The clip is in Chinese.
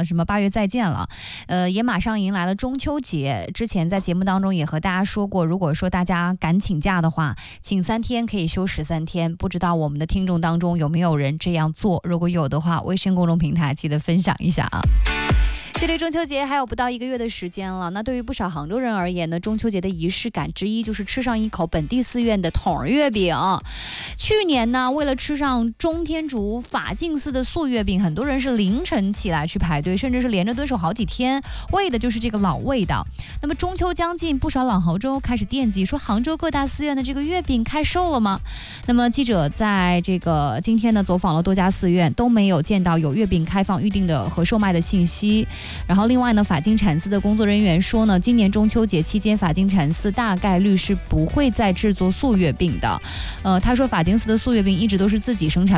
什么8月再见了，也马上迎来了中秋节。之前在节目当中也和大家说过，如果说大家敢请假的话，请3天可以休13天。不知道我们的听众当中有没有人这样做？如果有的话，微信公众平台记得分享一下啊。距离中秋节还有不到1个月的时间了，那对于不少杭州人而言呢，中秋节的仪式感之一就是吃上一口本地寺院的筒儿月饼。去年呢，为了吃上中天竺法净寺的素月饼，很多人是凌晨起来去排队，甚至是连着蹲守好几天，为的就是这个老味道。那么中秋将近，不少老杭州开始惦记，说杭州各大寺院的这个月饼开售了吗？那么记者在这个今天呢走访了多家寺院，都没有见到有月饼开放预定的和售卖的信息。然后另外呢，法净禅寺的工作人员说呢，今年中秋节期间，法净禅寺大概率是不会再制作素月饼的。他说法净寺的素月饼一直都是自己生产。